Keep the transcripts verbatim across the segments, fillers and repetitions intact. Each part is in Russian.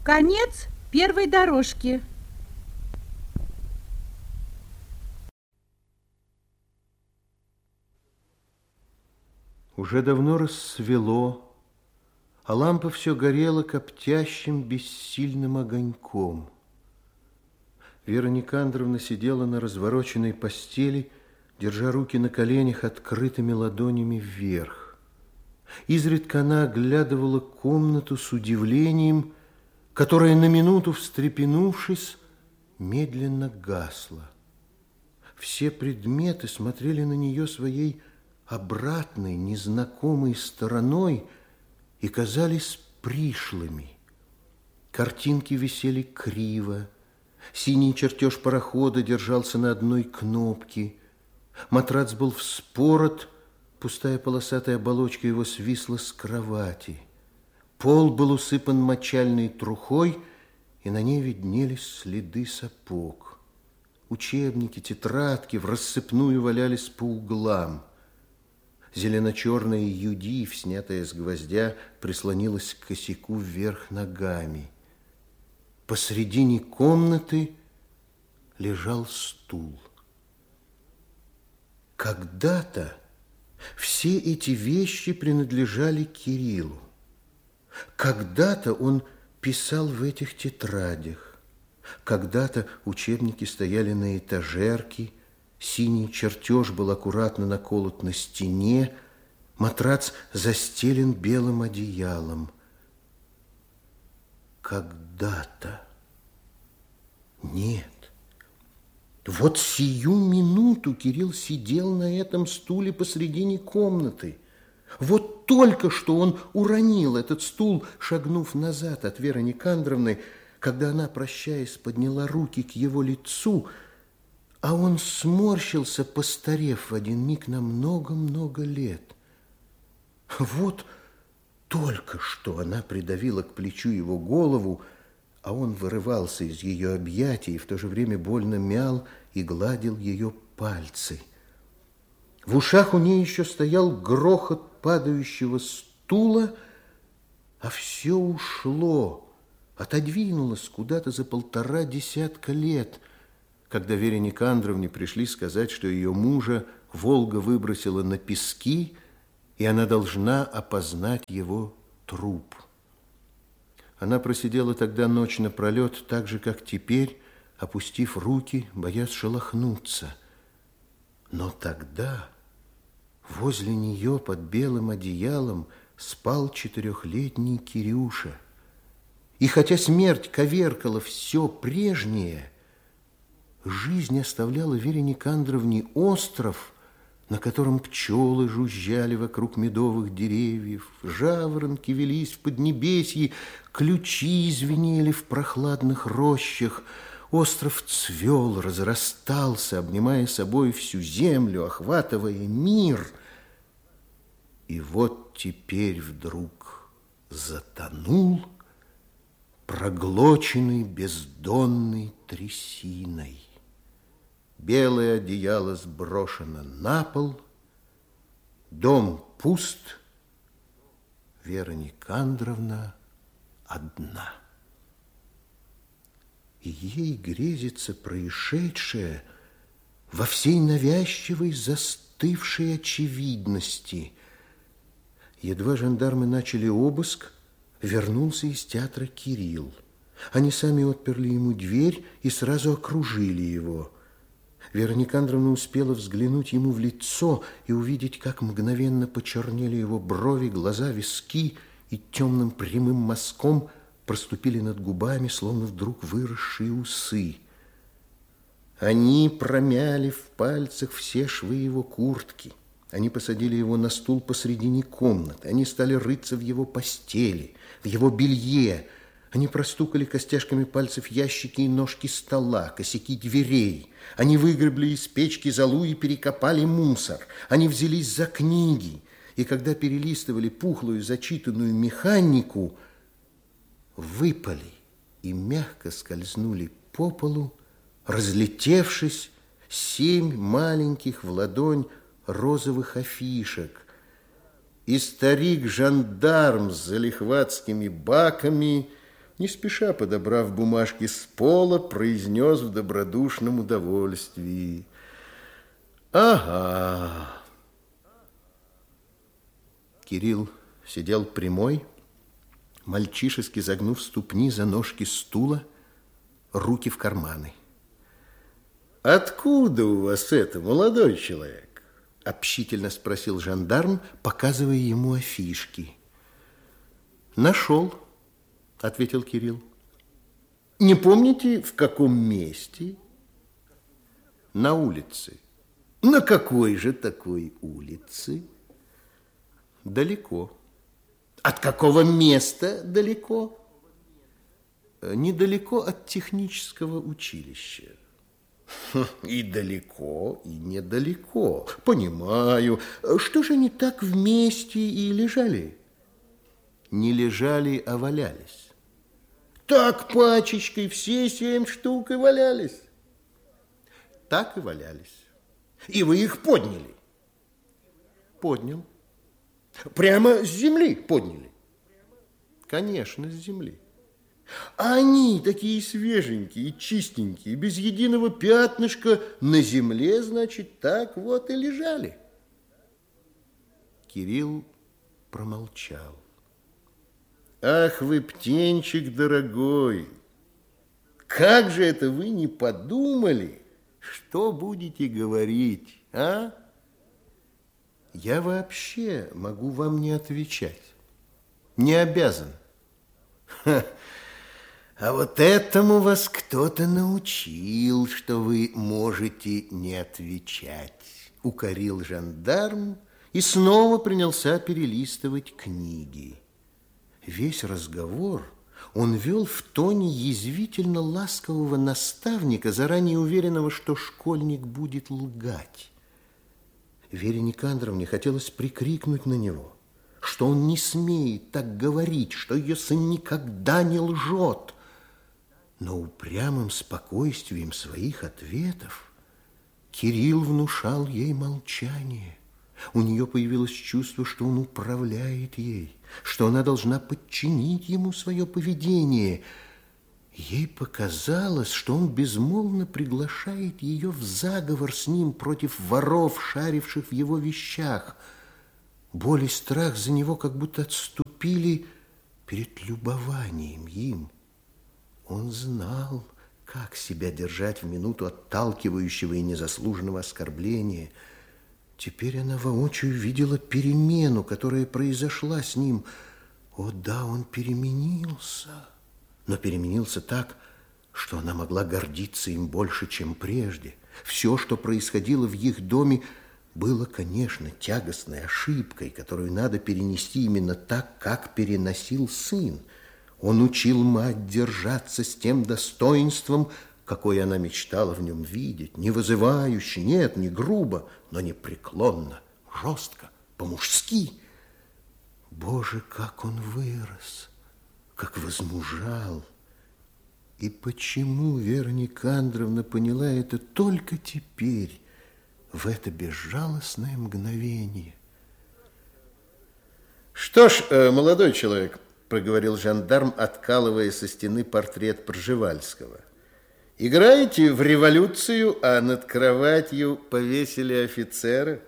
Конец первой дорожки. Уже давно рассвело, а лампа все горела коптящим бессильным огоньком. Вера Никандровна сидела на развороченной постели, держа руки на коленях открытыми ладонями вверх. Изредка она оглядывала комнату с удивлением, которое на минуту, встрепенувшись, медленно гасло. Все предметы смотрели на нее своей обратной, незнакомой стороной и казались пришлыми. Картинки висели криво, синий чертеж парохода держался на одной кнопке, матрац был вспорот, пустая полосатая оболочка его свисла с кровати. Пол был усыпан мочальной трухой, и на ней виднелись следы сапог. Учебники, тетрадки в рассыпную валялись по углам. Зелено-черная юдив, снятая с гвоздя, прислонилась к косяку вверх ногами. Посредине комнаты лежал стул. Когда-то все эти вещи принадлежали Кириллу. Когда-то он писал в этих тетрадях. Когда-то учебники стояли на этажерке, синий чертеж был аккуратно наколот на стене, матрац застелен белым одеялом. Когда-то. Нет. Вот сию минуту Кирилл сидел на этом стуле посредине комнаты. Вот только что он уронил этот стул, шагнув назад от Веры Никандровны, когда она, прощаясь, подняла руки к его лицу, а он сморщился, постарев в один миг на много-много лет. Вот только что она придавила к плечу его голову, а он вырывался из ее объятий и в то же время больно мял и гладил ее пальцы. В ушах у нее еще стоял грохот падающего стула, а все ушло, отодвинулось куда-то за полтора десятка лет, когда Вере Никандровне пришли сказать, что ее мужа Волга выбросила на пески, и она должна опознать его труп. Она просидела тогда ночь напролет, так же, как теперь, опустив руки, боясь шелохнуться. Но тогда возле нее под белым одеялом спал четырехлетний Кирюша. И хотя смерть коверкала все прежнее, жизнь оставляла Вере Никандровне остров, на котором пчелы жужжали вокруг медовых деревьев, жаворонки велись в поднебесье, ключи звенели в прохладных рощах. Остров цвел, разрастался, обнимая собой всю землю, охватывая мир. И вот теперь вдруг затонул, проглоченный бездонной трясиной. Белое одеяло сброшено на пол, дом пуст, Вера Никандровна одна. И ей грезится происшедшее во всей навязчивой застывшей очевидности. Едва жандармы начали обыск, вернулся из театра Кирилл. Они сами отперли ему дверь и сразу окружили его. Вера Никандровна успела взглянуть ему в лицо и увидеть, как мгновенно почернели его брови, глаза, виски и темным прямым мазком проступили над губами, словно вдруг выросшие усы. Они промяли в пальцах все швы его куртки. Они посадили его на стул посредине комнаты. Они стали рыться в его постели, в его белье. Они простукали костяшками пальцев ящики и ножки стола, косяки дверей. Они выгребли из печки золу и перекопали мусор. Они взялись за книги. И когда перелистывали пухлую зачитанную механику, выпали и мягко скользнули по полу, разлетевшись, семь маленьких в ладонь розовых афишек. И старик-жандарм с залихватскими баками не спеша подобрав бумажки с пола, произнес в добродушном удовольствии: «Ага». Кирилл сидел прямой, мальчишески загнув ступни за ножки стула, руки в карманы. «Откуда у вас это, молодой человек?» – общительно спросил жандарм, показывая ему афишки. «Нашел», – ответил Кирилл. «Не помните, в каком месте?» «На улице». «На какой же такой улице?» «Далеко». «От какого места далеко?» «Недалеко от технического училища». «И далеко, и недалеко. Понимаю. Что же они так вместе и лежали?» «Не лежали, а валялись». «Так пачечкой все семь штук и валялись?» «Так и валялись». «И вы их подняли?» «Поднял». «Прямо с земли подняли?» «Конечно, с земли». «А они такие свеженькие, чистенькие, без единого пятнышка на земле, значит, так вот и лежали?» Кирилл промолчал. «Ах вы, птенчик дорогой, как же это вы не подумали, что будете говорить, а?» «Я вообще могу вам не отвечать, не обязан». «Ха! А вот этому вас кто-то научил, что вы можете не отвечать», — укорил жандарм и снова принялся перелистывать книги. Весь разговор он вел в тоне язвительно ласкового наставника, заранее уверенного, что школьник будет лгать. Вере Никандровне хотелось прикрикнуть на него, что он не смеет так говорить, что ее сын никогда не лжет. Но упрямым спокойствием своих ответов Кирилл внушал ей молчание. У нее появилось чувство, что он управляет ей, что она должна подчинить ему свое поведение. Ей показалось, что он безмолвно приглашает ее в заговор с ним против воров, шаривших в его вещах. Боль и страх за него как будто отступили перед любованием им. Он знал, как себя держать в минуту отталкивающего и незаслуженного оскорбления. Теперь она воочию видела перемену, которая произошла с ним. О да, он переменился, но переменился так, что она могла гордиться им больше, чем прежде. Все, что происходило в их доме, было, конечно, тягостной ошибкой, которую надо перенести именно так, как переносил сын. Он учил мать держаться с тем достоинством, какое она мечтала в нем видеть, не вызывающе, нет, не грубо, но непреклонно, жестко, по-мужски. Боже, как он вырос, как возмужал! И почему Вера Никандровна поняла это только теперь, в это безжалостное мгновение? «Что ж, молодой человек, — проговорил жандарм, откалывая со стены портрет Пржевальского, — играете в революцию, а над кроватью повесили офицера?»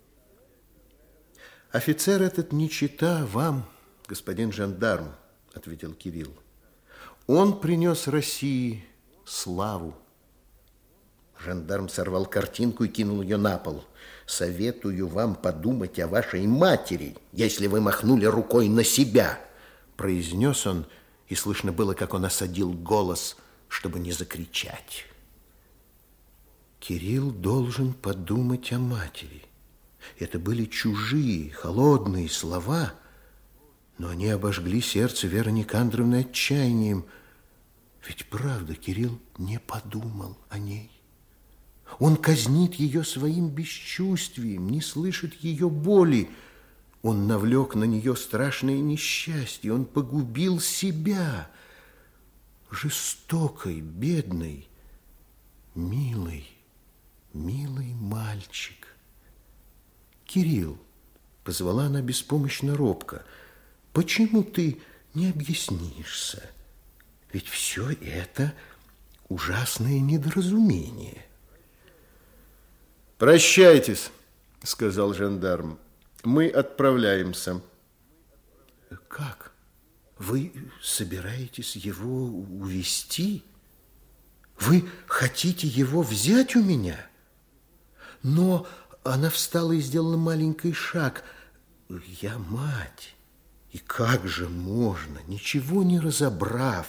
«Офицер этот не чета вам, господин жандарм, — ответил Кирилл. Он принес России славу». Жандарм сорвал картинку и кинул ее на пол. «Советую вам подумать о вашей матери, если вы махнули рукой на себя», — произнес он, и слышно было, как он осадил голос, чтобы не закричать. Кирилл должен подумать о матери. Это были чужие, холодные слова, но они обожгли сердце Веры Никандровны отчаянием. Ведь правда, Кирилл не подумал о ней. Он казнит ее своим бесчувствием, не слышит ее боли. Он навлек на нее страшное несчастье, он погубил себя. Жестокий, бедный, милый, милый мальчик. «Кирилл», — позвала она беспомощно робко, — «почему ты не объяснишься? Ведь все это ужасное недоразумение. «Прощайтесь», — сказал жандарм. «Мы отправляемся». «Как? Вы собираетесь его увезти? Вы хотите его взять у меня?» Но она встала и сделала маленький шаг. «Я мать, и как же можно, ничего не разобрав?»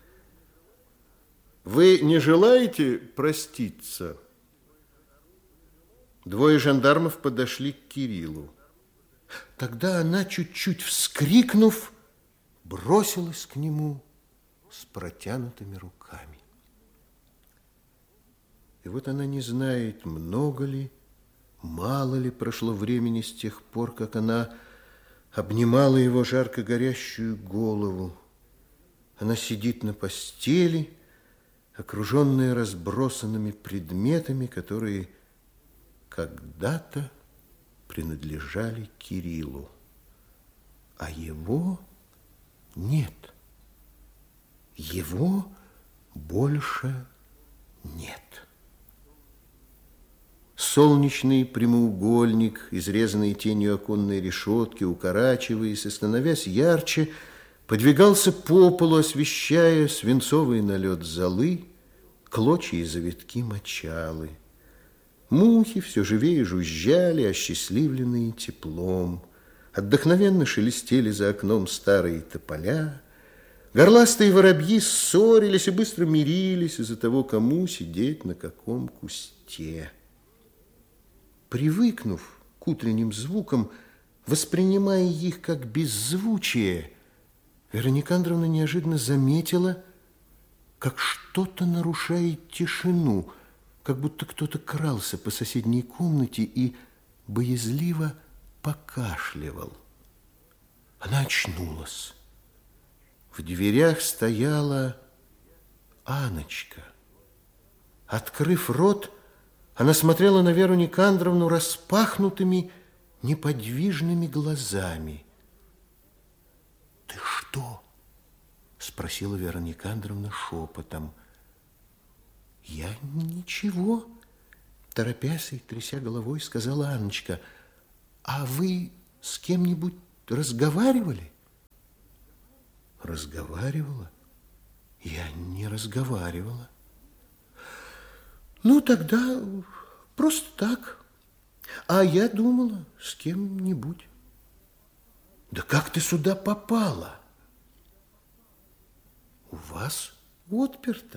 «Вы не желаете проститься?» Двое жандармов подошли к Кириллу. Тогда она, чуть-чуть вскрикнув, бросилась к нему с протянутыми руками. И вот она не знает, много ли, мало ли прошло времени с тех пор, как она обнимала его жарко горящую голову. Она сидит на постели, окруженная разбросанными предметами, которые когда-то принадлежали Кириллу, а его нет. Его больше нет. Солнечный прямоугольник, изрезанный тенью оконной решетки, укорачиваясь и становясь ярче, подвигался по полу, освещая свинцовый налет золы, клочья и завитки мочалы. Мухи все живее жужжали, осчастливленные теплом. Отдохновенно шелестели за окном старые тополя. Горластые воробьи ссорились и быстро мирились из-за того, кому сидеть на каком кусте. Привыкнув к утренним звукам, воспринимая их как беззвучие, Вероника Андреевна неожиданно заметила, как что-то нарушает тишину, как будто кто-то крался по соседней комнате и боязливо покашливал. Она очнулась. В дверях стояла Анночка. Открыв рот, она смотрела на Веру Никандровну распахнутыми, неподвижными глазами. «Ты что?» – спросила Вера Никандровна шепотом. «Я ничего», – торопясь и тряся головой, сказала Анночка. «А вы с кем-нибудь разговаривали?» «Разговаривала? Я не разговаривала». «Ну, тогда просто так. А я думала, с кем-нибудь». «Да как ты сюда попала?» «У вас отперто».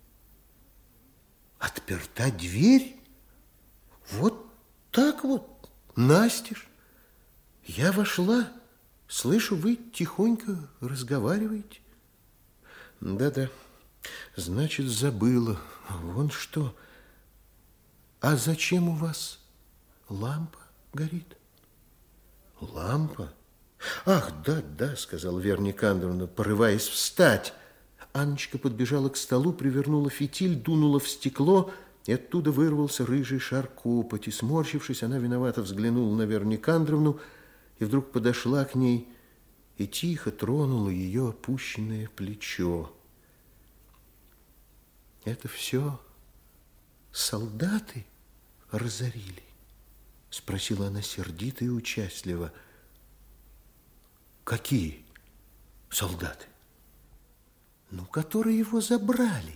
«Отперта дверь? Вот так вот, настежь. Я вошла, слышу, вы тихонько разговариваете». «Да-да, значит, забыла. Вон что. А зачем у вас лампа горит?» «Лампа? Ах, да-да», сказала Вера Никандровна, порываясь встать. Анночка подбежала к столу, привернула фитиль, дунула в стекло, и оттуда вырвался рыжий шар копоти. Сморщившись, она виновато взглянула на Веру Никандровну и вдруг подошла к ней и тихо тронула ее опущенное плечо. «Это все солдаты разорили?» Спросила она сердито и участливо. «Какие солдаты?» «Ну, которые его забрали».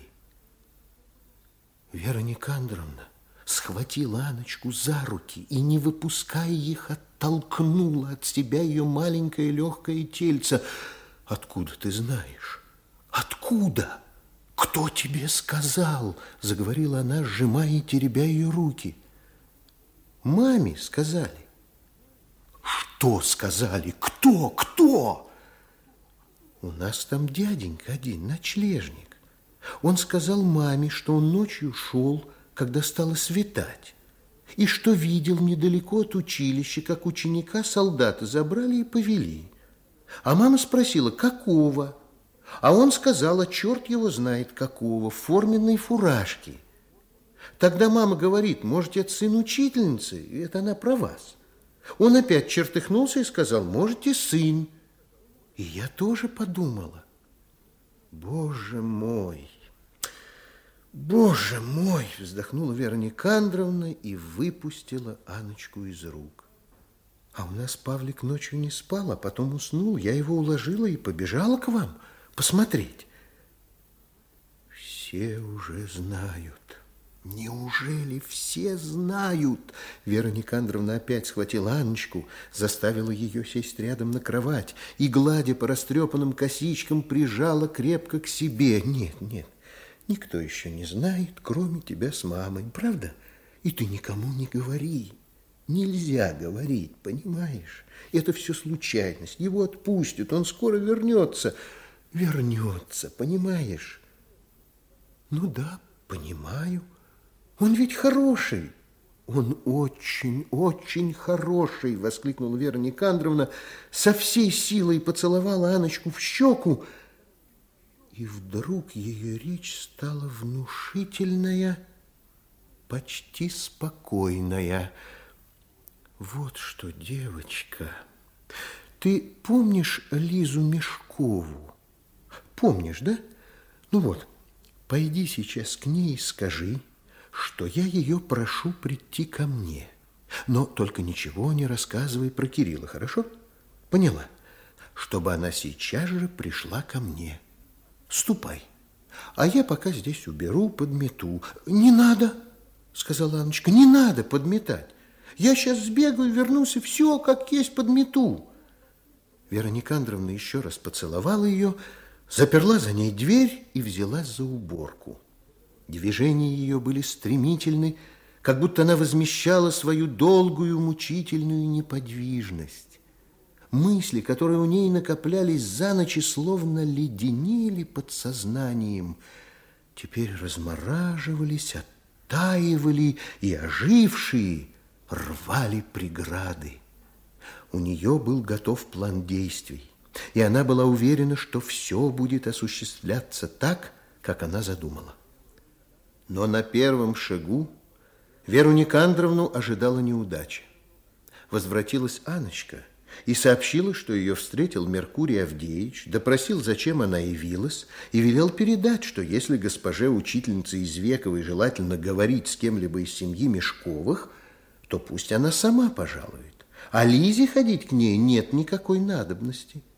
Вера Никандровна схватила Анночку за руки и, не выпуская их, оттолкнула от себя ее маленькое легкое тельце. «Откуда ты знаешь? Откуда? Кто тебе сказал?» Заговорила она, сжимая и теребя ее руки. «Маме сказали». «Что сказали? Кто? Кто?» «У нас там дяденька один, ночлежник. Он сказал маме, что он ночью шел, когда стало светать, и что видел недалеко от училища, как ученика солдаты забрали и повели. А мама спросила, какого? А он сказал, а черт его знает какого, в форменной фуражке. Тогда мама говорит, может, это сын учительницы, и это она про вас. Он опять чертыхнулся и сказал, можете, сын. И я тоже подумала. Боже мой! Боже мой! Вздохнула Вера Никандровна и выпустила Анночку из рук. А у нас Павлик ночью не спал, а потом уснул. Я его уложила и побежала к вам посмотреть. Все уже знают. Неужели все знают? Вера Никандровна опять схватила Анночку, заставила ее сесть рядом на кровать и, гладя по растрепанным косичкам, прижала крепко к себе. Нет, нет, никто еще не знает, кроме тебя с мамой, правда? И ты никому не говори. Нельзя говорить, понимаешь? Это все случайность. Его отпустят, он скоро вернется. Вернется, понимаешь? Ну да, понимаю. Он ведь хороший. Он очень, очень хороший, воскликнула Вера Никандровна, со всей силой поцеловала Анночку в щеку. И вдруг ее речь стала внушительная, почти спокойная. Вот что, девочка, ты помнишь Лизу Мешкову? Помнишь, да? Ну вот, пойди сейчас к ней и скажи, что я ее прошу прийти ко мне. Но только ничего не рассказывай про Кирилла, хорошо? Поняла? Чтобы она сейчас же пришла ко мне. Ступай. А я пока здесь уберу, подмету. Не надо, сказала Анночка, не надо подметать. Я сейчас сбегаю, вернусь и все, как есть, подмету. Вера Никандровна еще раз поцеловала ее, заперла за ней дверь и взялась за уборку. Движения ее были стремительны, как будто она возмещала свою долгую, мучительную неподвижность. Мысли, которые у ней накоплялись за ночь, словно леденели под сознанием, теперь размораживались, оттаивали и, ожившие, рвали преграды. У нее был готов план действий, и она была уверена, что все будет осуществляться так, как она задумала. Но на первом шагу Веру Никандровну ожидала неудача. Возвратилась Анночка и сообщила, что ее встретил Меркурий Авдеевич, допросил, зачем она явилась, и велел передать, что если госпоже учительнице Извековой желательно говорить с кем-либо из семьи Мешковых, то пусть она сама пожалует, а Лизе ходить к ней нет никакой надобности.